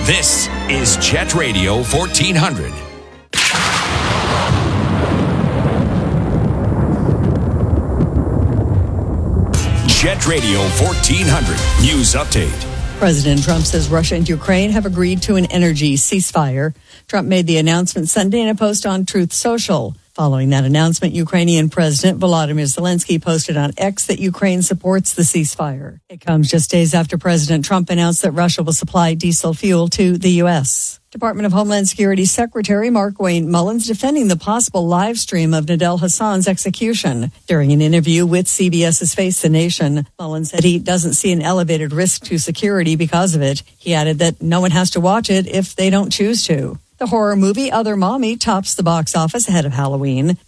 This is Jet Radio 1400. Jet Radio 1400 News Update. President Trump says Russia and Ukraine have agreed to an energy ceasefire. Trump made the announcement Sunday in a post on Truth Social. Following that announcement, Ukrainian President Volodymyr Zelensky posted on X that Ukraine supports the ceasefire. It comes just days after President Trump announced that Russia will supply diesel fuel to the U.S. Department of Homeland Security Secretary Markwayne Mullins defending the possible live stream of Nidal Hassan's execution. During an interview with CBS's Face the Nation, Mullins said he doesn't see an elevated risk to security because of it. He added that no one has to watch it if they don't choose to. The horror movie Other Mommy tops the box office ahead of Halloween.